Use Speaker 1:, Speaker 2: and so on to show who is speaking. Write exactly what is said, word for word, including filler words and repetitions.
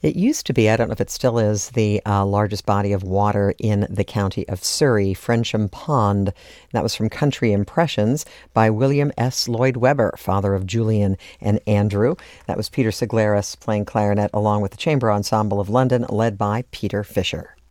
Speaker 1: It used to be, I don't know if it still is, the uh, largest body of water in the county of Surrey, Frensham Pond. And that was from Country Impressions by William S. Lloyd Webber, father of Julian and Andrew. That was Peter Siglaris playing clarinet along with the Chamber Ensemble of London, led by Peter Fisher.